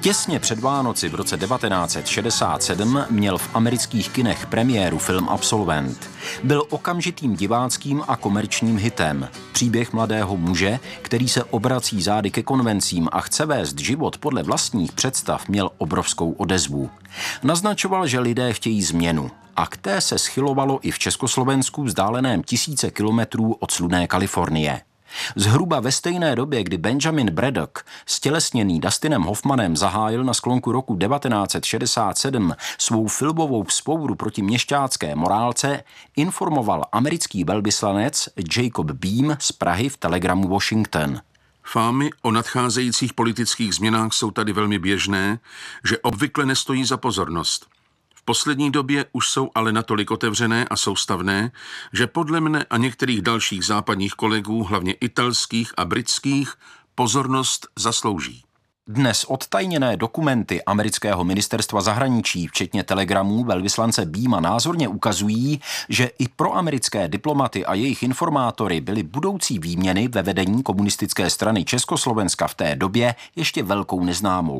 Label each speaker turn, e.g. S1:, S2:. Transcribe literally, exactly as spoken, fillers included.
S1: Těsně před Vánoci v roce devatenáct set šedesát sedm měl v amerických kinech premiéru film Absolvent. Byl okamžitým diváckým a komerčním hitem. Příběh mladého muže, který se obrací zády ke konvencím a chce vést život podle vlastních představ, měl obrovskou odezvu. Naznačoval, že lidé chtějí změnu. A k té se schylovalo i v Československu vzdáleném tisíce kilometrů od slunné Kalifornie. Zhruba ve stejné době, kdy Benjamin Braddock, stělesněný Dustinem Hoffmanem, zahájil na sklonku roku devatenáct set šedesát sedm svou filmovou vzpouru proti měšťácké morálce, informoval americký velvyslanec Jacob Beam z Prahy v telegramu Washington.
S2: Fámy o nadcházejících politických změnách jsou tady velmi běžné, že obvykle nestojí za pozornost. V poslední době už jsou ale natolik otevřené a soustavné, že podle mne a některých dalších západních kolegů, hlavně italských a britských, pozornost zaslouží.
S1: Dnes odtajněné dokumenty amerického ministerstva zahraničí, včetně telegramů velvyslance Beama, názorně ukazují, že i pro americké diplomaty a jejich informátory byly budoucí výměny ve vedení komunistické strany Československa v té době ještě velkou neznámou.